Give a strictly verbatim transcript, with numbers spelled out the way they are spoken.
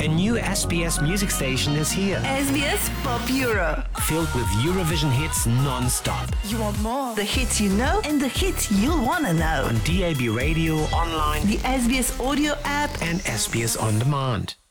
A new S B S music station is here. S B S Pop Euro. Filled with Eurovision hits non-stop. You want more? The hits you know and the hits you'll want to know. On D A B radio, online, the S B S audio app and S B S On Demand.